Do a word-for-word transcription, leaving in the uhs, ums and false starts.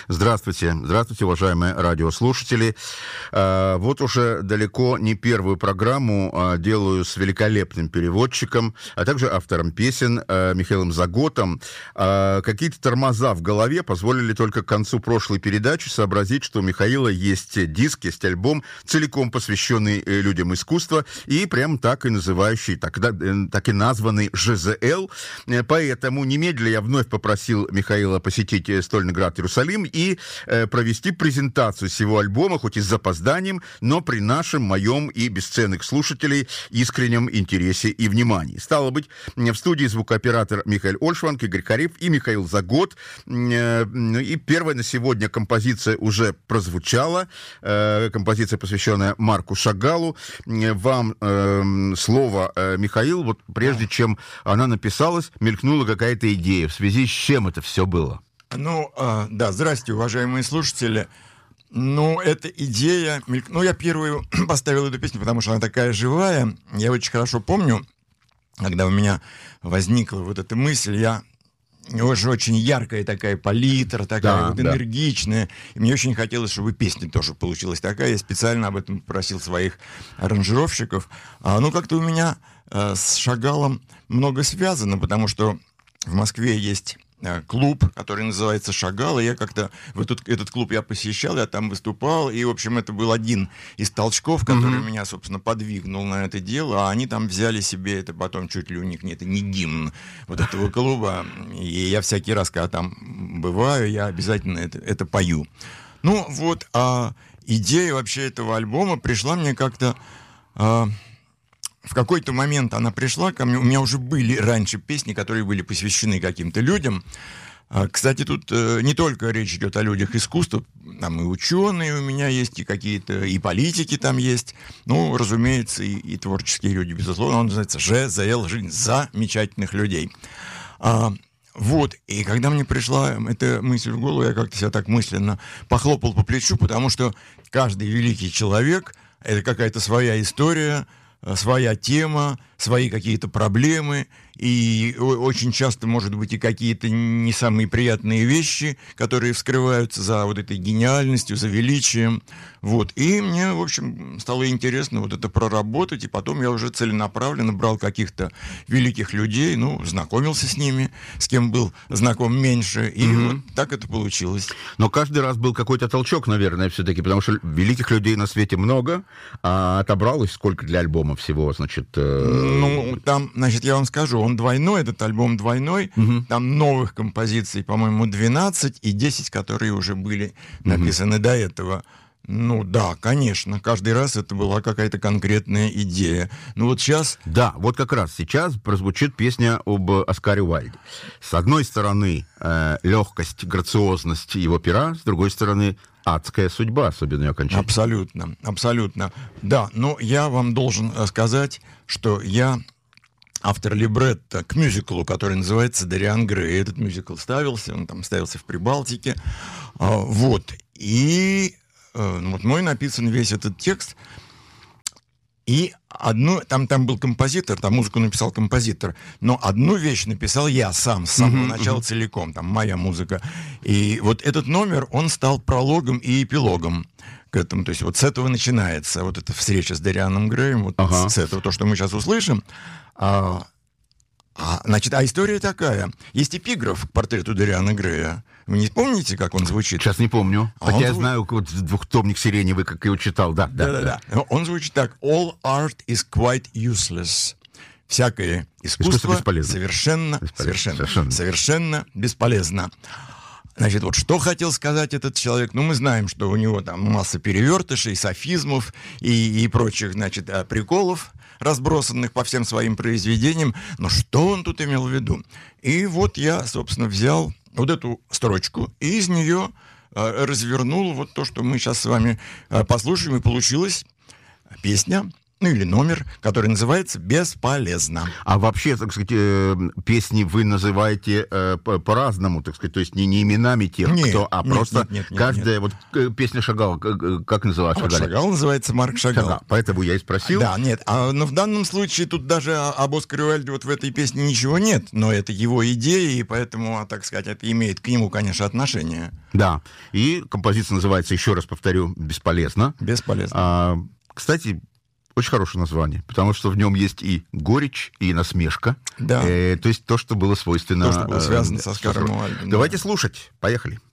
Здравствуйте, здравствуйте, уважаемые радиослушатели. Вот уже далеко не первую программу делаю с великолепным переводчиком, а также автором песен Михаилом Заготом. Какие-то тормоза в голове позволили только к концу прошлой передачи сообразить, что у Михаила есть диск, есть альбом, целиком посвященный людям искусства, и прям так и называющий, так, так и названный ЖЗЛ. Поэтому немедля я вновь попросил Михаила посетить Стольный Град Иерусалим и э, провести презентацию всего альбома, хоть и с запозданием, но при нашем, моем и бесценных слушателей искреннем интересе и внимании. Стало быть, в студии звукооператор Михаил Ольшванг, Игорь Карев и Михаил Загот. Э, и первая на сегодня композиция уже прозвучала. Э, композиция, посвященная Марку Шагалу. Вам э, слово, э, Михаил. Вот прежде чем она написалась, мелькнула какая-то идея. В связи с чем это все было? Ну, э, да, здрасте, уважаемые слушатели. Ну, эта идея... Ну, я первую поставил эту песню, потому что она такая живая. Я очень хорошо помню, когда у меня возникла вот эта мысль, я... Уже очень яркая такая палитра, такая да, вот энергичная. Да. И мне очень хотелось, чтобы песня тоже получилась такая. Я специально об этом попросил своих аранжировщиков. А, ну, как-то у меня а, с Шагалом много связано, потому что в Москве есть клуб, который называется «Шагал», и я как-то в этот, этот клуб я посещал, я там выступал, и, в общем, это был один из толчков, который mm-hmm. меня, собственно, подвигнул на это дело, а они там взяли себе это потом, чуть ли у них нет, это не гимн вот этого клуба, и я всякий раз, когда там бываю, я обязательно это, это пою. Ну, вот, а идея вообще этого альбома пришла мне как-то... А, в какой-то момент она пришла ко мне, у меня уже были раньше песни, которые были посвящены каким-то людям. Кстати, тут не только речь идет о людях искусства, там и ученые у меня есть, и какие-то, и политики там есть, ну, разумеется, и, и творческие люди, безусловно. Он называется ЖЗЛ, жизнь замечательных людей. А, вот, и когда мне пришла эта мысль в голову, я как-то себя так мысленно похлопал по плечу, потому что каждый великий человек — это какая-то своя история, своя тема, свои какие-то проблемы, и очень часто, может быть, и какие-то не самые приятные вещи, которые вскрываются за вот этой гениальностью, за величием. Вот. И мне, в общем, стало интересно вот это проработать, и потом я уже целенаправленно брал каких-то великих людей, ну, знакомился с ними, с кем был знаком меньше, и mm-hmm. вот так это получилось. Но каждый раз был какой-то толчок, наверное, все-таки, потому что великих людей на свете много, а отобралось сколько для альбома всего, значит... Э... Ну, там, значит, я вам скажу, он двойной, этот альбом двойной, угу. там новых композиций, по-моему, двенадцать и десять, которые уже были написаны угу. до этого. Ну да, конечно, каждый раз это была какая-то конкретная идея. Ну вот сейчас... Да, вот как раз сейчас прозвучит песня об Оскаре Уайльде. С одной стороны, э, легкость, грациозность его пера, с другой стороны, адская судьба, особенно ее окончание. Абсолютно, абсолютно. Да, но я вам должен сказать, что я автор либретто к мюзиклу, который называется «Дориан Грей». Этот мюзикл ставился, он там ставился в Прибалтике. А, вот, и э, вот мой написан весь этот текст. И одну, там, там был композитор, там музыку написал композитор, но одну вещь написал я сам, с самого uh-huh, начала uh-huh. целиком, там моя музыка. И вот этот номер, он стал прологом и эпилогом к этому. То есть вот с этого начинается вот эта встреча с Дорианом Греем, вот uh-huh. с этого, то, что мы сейчас услышим. А, а, значит, а история такая. Есть эпиграф к портрету Дориана Грея. Вы не помните, как он звучит? Сейчас не помню. А Хотя я зву... знаю, вот двухтомник сиреневый, как его читал. Да, да, да, да. Он звучит так. All art is quite useless. Всякое искусство, искусство совершенно, совершенно, совершенно, совершенно бесполезно. Значит, вот что хотел сказать этот человек? Ну, мы знаем, что у него там масса перевертышей, софизмов и, и прочих, значит, приколов, разбросанных по всем своим произведениям. Но что он тут имел в виду? И вот я, собственно, взял вот эту строчку и из нее э, развернул вот то, что мы сейчас с вами э, послушаем, и получилась песня. ну или номер, который называется «Бесполезно». А вообще, так сказать, э, песни вы называете э, по-разному, так сказать, то есть не, не именами тех, нет, кто, а нет, просто нет, нет, нет, каждая, нет. Вот песня Шагала, как называется? А вот Шагал называется Марк Шагал. Шагал. Поэтому я и спросил. Да, нет, а, но в данном случае тут даже об Оскаре Уайльде вот в этой песне ничего нет, но это его идея, и поэтому, так сказать, это имеет к нему, конечно, отношение. Да, и композиция называется, еще раз повторю, «Бесполезно». «Бесполезно». А, кстати, очень хорошее название, потому что в нем есть и горечь, и насмешка. Да. Э, то есть то, что было свойственно... То, что было связано э, со Оскаром Уайльдом. Давайте да. слушать. Поехали.